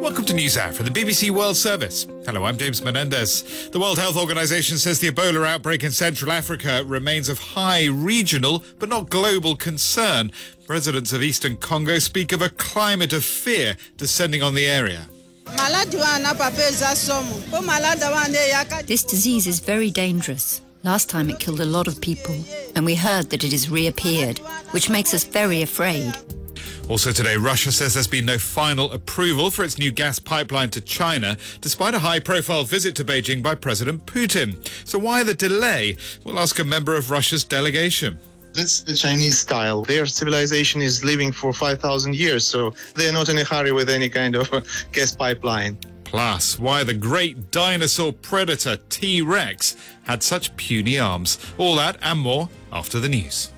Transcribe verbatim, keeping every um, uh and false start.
Welcome to NewsHour from the B B C World Service. Hello, I'm James Menendez. The World Health Organization says the Ebola outbreak in Central Africa remains of high regional but not global concern. Residents of Eastern Congo speak of a climate of fear descending on the area. This disease is very dangerous. Last time it killed a lot of people, and we heard that it has reappeared, which makes us very afraid. Also today, Russia says there's been no final approval for its new gas pipeline to China, despite a high-profile visit to Beijing by President Putin. So why the delay? We'll ask a member of Russia's delegation. That's the Chinese style. Their civilization is living for five thousand years, so they're not in a hurry with any kind of gas pipeline. Plus, why the great dinosaur predator T-Rex had such puny arms. All that and more after the news.